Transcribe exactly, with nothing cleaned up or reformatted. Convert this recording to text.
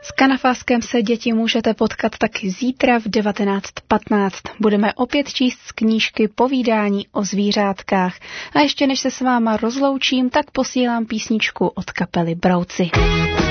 S Kanafáskem se děti můžete potkat taky zítra v devatenáct patnáct. Budeme opět číst z knížky Povídání o zvířátkách. A ještě než se s váma rozloučím, tak posílám písničku od kapely Brouci.